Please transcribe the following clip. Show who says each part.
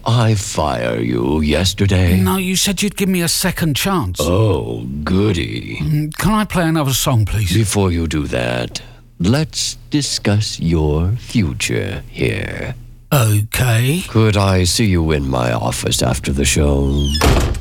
Speaker 1: I fire you yesterday?
Speaker 2: No, you said you'd give me a second chance.
Speaker 1: Oh, goody.
Speaker 2: Can I play another song, please?
Speaker 1: Before you do that, let's discuss your future here.
Speaker 2: Okay.
Speaker 1: Could I see you in my office after the show?